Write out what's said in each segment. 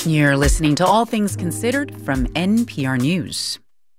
You're listening to All Things Considered from NPR News.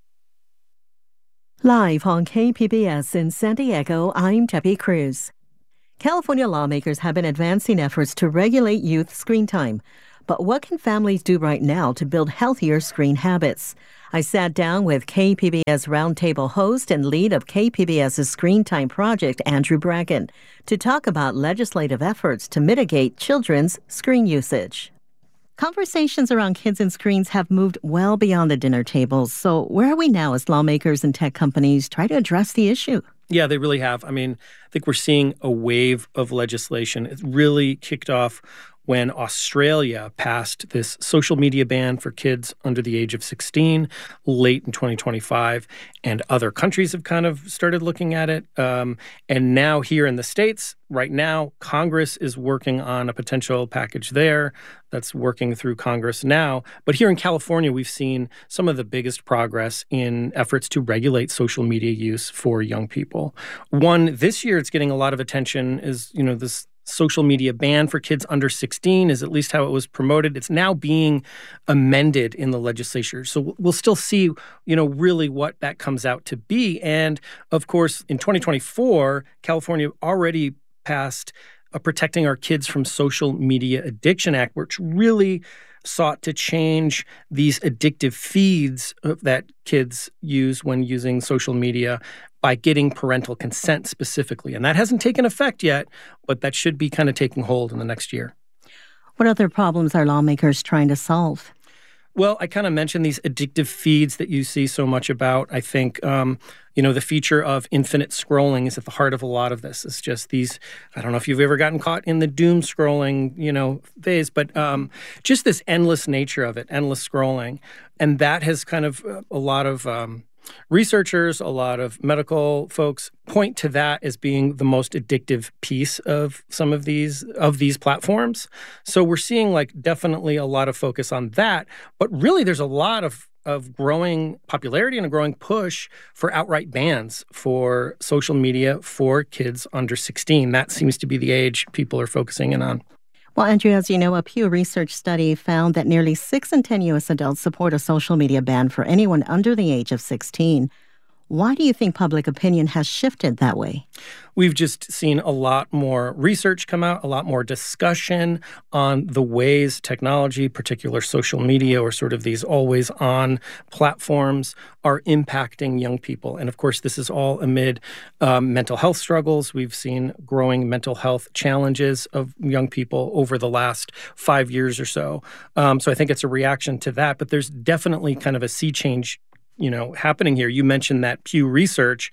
Live on KPBS in San Diego, I'm Debbie Cruz. California lawmakers have been advancing efforts to regulate youth screen time. But what can families do right now to build healthier screen habits? I sat down with KPBS Roundtable host and lead of KPBS's Screen Time Project, Andrew Bracken, to talk about legislative efforts to mitigate children's screen usage. Conversations around kids and screens have moved well beyond the dinner tables. So where are we now as lawmakers and tech companies try to address the issue? Yeah, they really have. I think we're seeing a wave of legislation. It really kicked off when Australia passed this social media ban for kids under the age of 16 late in 2025. And other countries have kind of started looking at it. And now here in the States, right now, Congress is working on a potential package there that's working through Congress now. But here in California, we've seen some of the biggest progress in efforts to regulate social media use for young people. One, this year it's getting a lot of attention is, this social media ban for kids under 16 is at least how it was promoted. It's now being amended in the legislature. So we'll still see, really what that comes out to be. And of course, in 2024, California already passed a Protecting Our Kids from Social Media Addiction Act, which really sought to change these addictive feeds that kids use when using social media by getting parental consent specifically. And that hasn't taken effect yet, but that should be kind of taking hold in the next year. What other problems are lawmakers trying to solve? Well, I kind of mentioned these addictive feeds that you see so much about. I think, the feature of infinite scrolling is at the heart of a lot of this. It's just these, I don't know if you've ever gotten caught in the doom scrolling, phase, but just this endless nature of it, endless scrolling. And that has kind of a lot of researchers, a lot of medical folks point to that as being the most addictive piece of some of these platforms. So we're seeing definitely a lot of focus on that. But really, there's a lot of growing popularity and a growing push for outright bans for social media for kids under 16. That seems to be the age people are focusing in on. Well, Andrew, as you know, a Pew Research study found that nearly 6 in 10 U.S. adults support a social media ban for anyone under the age of 16. Why do you think public opinion has shifted that way? We've just seen a lot more research come out, a lot more discussion on the ways technology, particular social media or sort of these always-on platforms are impacting young people. And of course, this is all amid mental health struggles. We've seen growing mental health challenges of young people over the last 5 years or so. So I think it's a reaction to that. But there's definitely kind of a sea change happening here. You mentioned that Pew Research.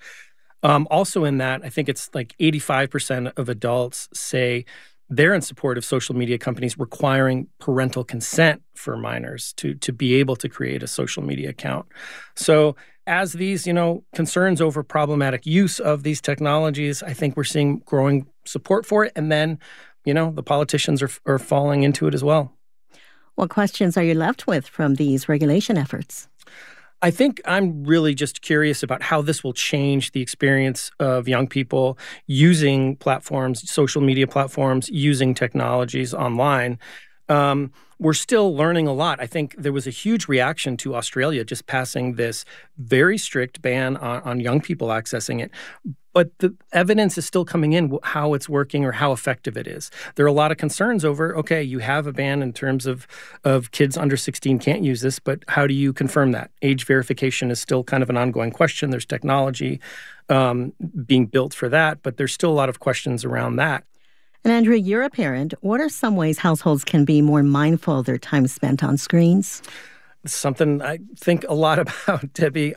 Also in that, I think it's 85% of adults say they're in support of social media companies requiring parental consent for minors to be able to create a social media account. So as these, concerns over problematic use of these technologies, I think we're seeing growing support for it. And then, the politicians are falling into it as well. What questions are you left with from these regulation efforts? I think I'm really just curious about how this will change the experience of young people using platforms, social media platforms, using technologies online. We're still learning a lot. I think there was a huge reaction to Australia just passing this very strict ban on young people accessing it. But the evidence is still coming in, how it's working or how effective it is. There are a lot of concerns over, okay, you have a ban in terms of kids under 16 can't use this, but how do you confirm that? Age verification is still kind of an ongoing question. There's technology being built for that, but there's still a lot of questions around that. And Andrew, you're a parent. What are some ways households can be more mindful of their time spent on screens? It's something I think a lot about, Debbie.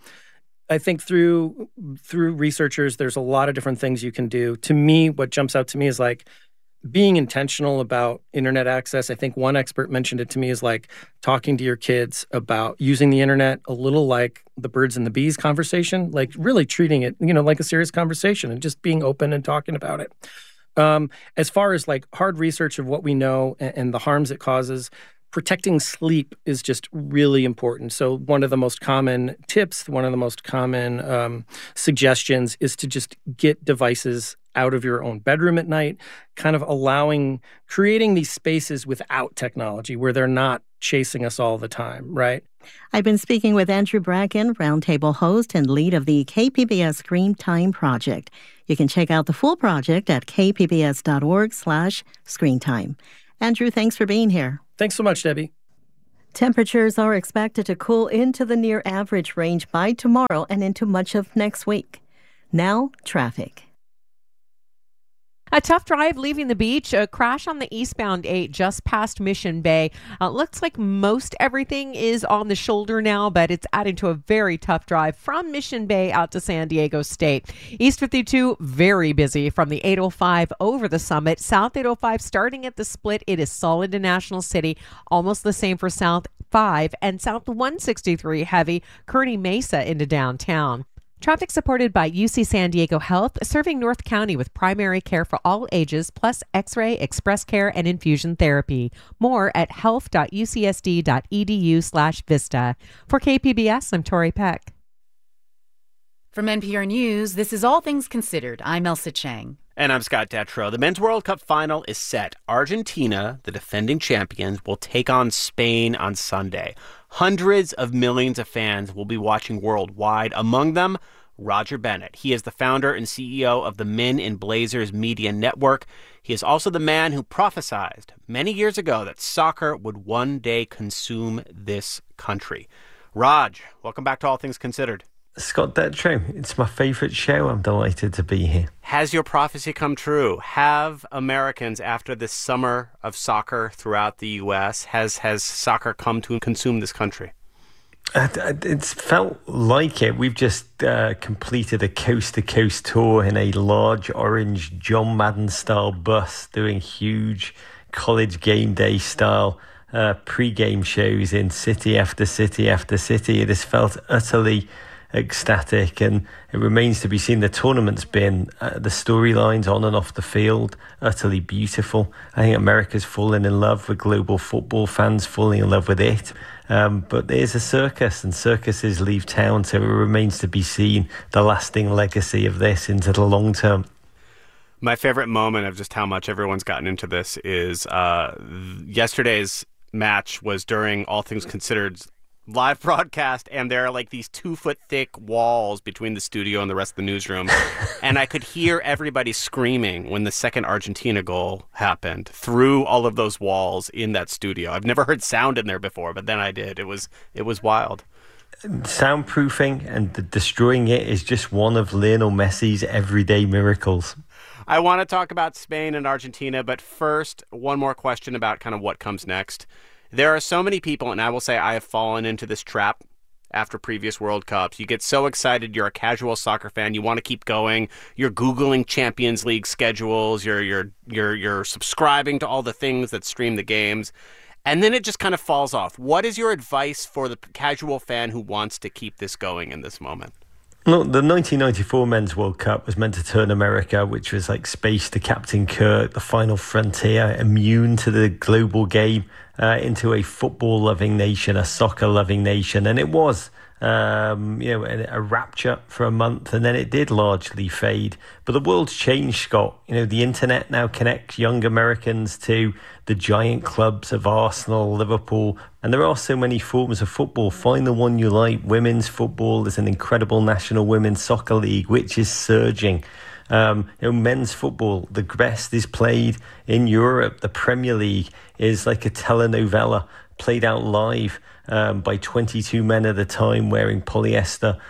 I think through researchers, there's a lot of different things you can do. To me, what jumps out to me is being intentional about internet access. I think one expert mentioned it to me is talking to your kids about using the internet a little like the birds and the bees conversation, really treating it, like a serious conversation and just being open and talking about it. As far as hard research of what we know and the harms it causes, protecting sleep is just really important. So one of the most common tips, one of the most common suggestions is to just get devices out of your own bedroom at night, kind of creating these spaces without technology where they're not chasing us all the time, right? I've been speaking with Andrew Bracken, Roundtable host and lead of the KPBS Screen Time Project. You can check out the full project at kpbs.org/screentime. Andrew, thanks for being here. Thanks so much, Debbie. Temperatures are expected to cool into the near average range by tomorrow and into much of next week. Now, traffic. A tough drive leaving the beach, a crash on the eastbound 8 just past Mission Bay. Looks like most everything is on the shoulder now, but it's adding to a very tough drive from Mission Bay out to San Diego State. East 52, very busy from the 805 over the Summit. South 805 starting at the split. It is solid to National City. Almost the same for South 5 and South 163 heavy, Kearny Mesa into downtown. Traffic supported by UC San Diego Health, serving North County with primary care for all ages, plus X-ray, express care, and infusion therapy. More at health.ucsd.edu/vista. For KPBS, I'm Tori Peck. From NPR News, this is All Things Considered. I'm Elsa Chang. And I'm Scott Detrow. The Men's World Cup final is set. Argentina, the defending champions, will take on Spain on Sunday. Hundreds of millions of fans will be watching worldwide. Among them, Roger Bennett. He is the founder and CEO of the Men in Blazers Media Network. He is also the man who prophesied many years ago that soccer would one day consume this country. Raj, welcome back to All Things Considered. Scott Detrow, it's my favorite show. I'm delighted to be here. Has your prophecy come true? Have Americans, after this summer of soccer throughout the U.S., has soccer come to consume this country? It's felt like it. We've just completed a coast-to-coast tour in a large orange John Madden-style bus, doing huge college game day style pre-game shows in city after city after city. It has felt utterly ecstatic, and it remains to be seen. The tournament's been the storylines on and off the field utterly beautiful. I think America's fallen in love with global football, fans falling in love with it, but there's a circus, and circuses leave town, so it remains to be seen the lasting legacy of this into the long term. My favorite moment of just how much everyone's gotten into this is yesterday's match was during All Things Considered's live broadcast, and there are like these 2-foot thick walls between the studio and the rest of the newsroom. And I could hear everybody screaming when the second Argentina goal happened through all of those walls in that studio. I've never heard sound in there before, but then I did. It was wild. Soundproofing and destroying it is just one of Lionel Messi's everyday miracles. I want to talk about Spain and Argentina, but first, one more question about kind of what comes next. There are so many people, and I will say I have fallen into this trap after previous World Cups. You get so excited, you're a casual soccer fan, you want to keep going, you're Googling Champions League schedules, you're subscribing to all the things that stream the games, and then it just kind of falls off. What is your advice for the casual fan who wants to keep this going in this moment? Look, the 1994 Men's World Cup was meant to turn America, which was like space to Captain Kirk, the final frontier, immune to the global game, into a football-loving nation, a soccer-loving nation. And it was, a rapture for a month, and then it did largely fade. But the world's changed, Scott. The internet now connects young Americans to the giant clubs of Arsenal, Liverpool, and there are so many forms of football. Find the one you like. Women's football, there's an incredible National Women's Soccer League, which is surging. Men's football, the best is played in Europe. The Premier League is like a telenovela played out live by 22 men at a time wearing polyester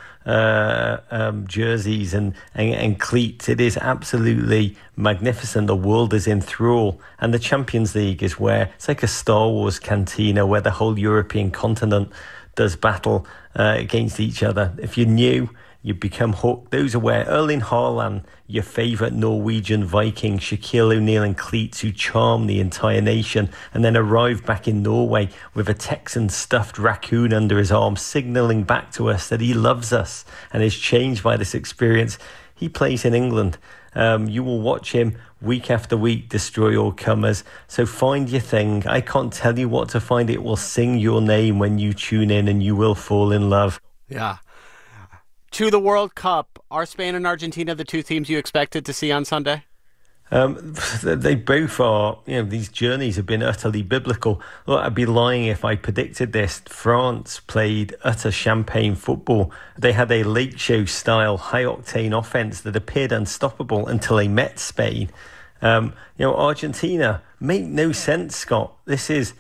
jerseys and cleats. It is absolutely magnificent. The world is in thrall. And the Champions League is where it's like a Star Wars cantina where the whole European continent does battle against each other. If you're new, you become hooked. Those are where Erling Haaland, your favourite Norwegian Viking, Shaquille O'Neal and cleats who charm the entire nation, and then arrive back in Norway with a Texan stuffed raccoon under his arm, signalling back to us that he loves us and is changed by this experience. He plays in England You will watch him week after week destroy all comers. So find your thing. I can't tell you what to find. It will sing your name when you tune in, and you will fall in love. Yeah. To the World Cup, are Spain and Argentina the two teams you expected to see on Sunday? They both are, these journeys have been utterly biblical. Look, I'd be lying if I predicted this. France played utter champagne football. They had a late show style, high octane offense that appeared unstoppable until they met Spain. Argentina, make no sense, Scott. This is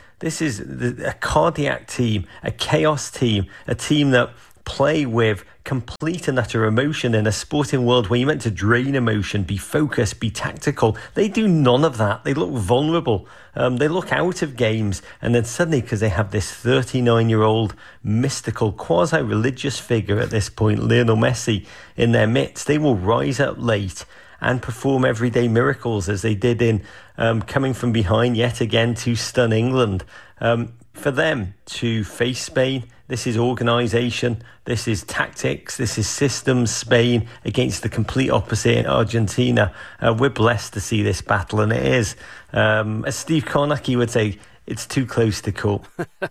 a cardiac team, a chaos team, a team that play with complete and utter emotion in a sporting world where you're meant to drain emotion, be focused, be tactical. They do none of that. They look vulnerable. They look out of games. And then suddenly, because they have this 39-year-old mystical, quasi-religious figure at this point, Lionel Messi, in their midst, they will rise up late and perform everyday miracles as they did in coming from behind yet again to stun England. For them to face Spain, this is organisation, this is tactics, this is systems. Spain against the complete opposite in Argentina. We're blessed to see this battle, and it is, as Steve Kornacki would say, it's too close to call.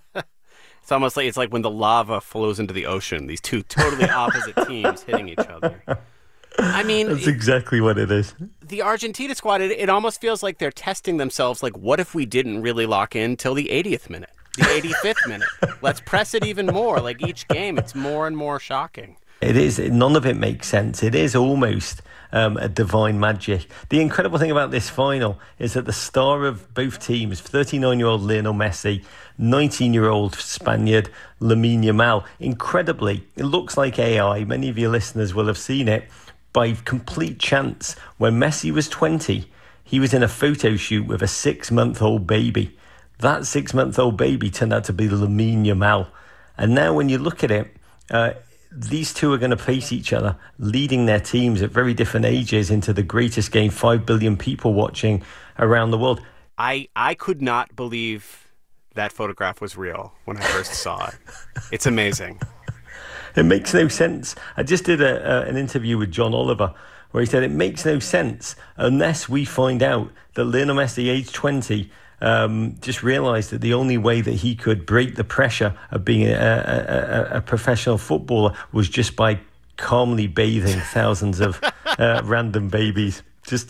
It's almost like when the lava flows into the ocean. These two totally opposite teams hitting each other. I mean, that's exactly what it is. The Argentina squad, it almost feels like they're testing themselves. Like, what if we didn't really lock in till the 80th minute? The 85th minute. Let's press it even more. Like each game, it's more and more shocking. It is. None of it makes sense. It is almost a divine magic. The incredible thing about this final is that the star of both teams, 39-year-old Lionel Messi, 19-year-old Spaniard Lamine Yamal, incredibly, it looks like AI. Many of your listeners will have seen it. By complete chance, when Messi was 20, he was in a photo shoot with a 6-month-old baby. That 6-month-old baby turned out to be Lamine Yamal. And now when you look at it, these two are going to face each other, leading their teams at very different ages into the greatest game, 5 billion people watching around the world. I could not believe that photograph was real when I first saw it. It's amazing. It makes no sense. I just did an interview with John Oliver where he said it makes no sense unless we find out that Lionel Messi, age 20, just realised that the only way that he could break the pressure of being a professional footballer was just by calmly bathing thousands of random babies. Just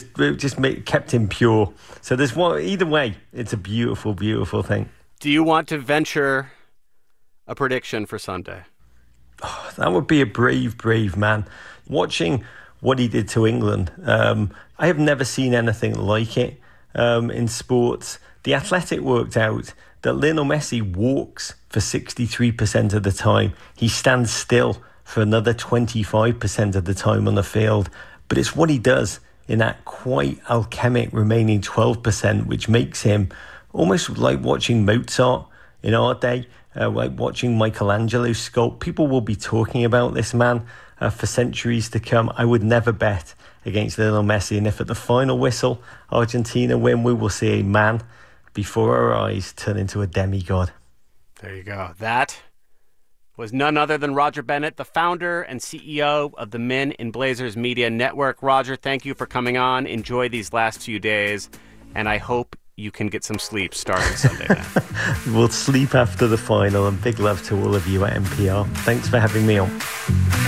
kept him pure. So there's one. Either way, it's a beautiful, beautiful thing. Do you want to venture a prediction for Sunday? Oh, that would be a brave, brave man. Watching what he did to England, I have never seen anything like it. In sports, The Athletic worked out that Lionel Messi walks for 63% of the time. He stands still for another 25% of the time on the field. But it's what he does in that quite alchemic remaining 12%, which makes him almost like watching Mozart in our day, like watching Michelangelo sculpt. People will be talking about this man for centuries to come. I would never bet against Lionel Messi, and if at the final whistle Argentina win, we will see a man before our eyes turn into a demigod. There you go. That was none other than Roger Bennett, the founder and CEO of the Men in Blazers Media Network. Roger, thank you for coming on. Enjoy these last few days, and I hope you can get some sleep starting Sunday night. We'll sleep after the final, and big love to all of you at NPR. Thanks for having me on.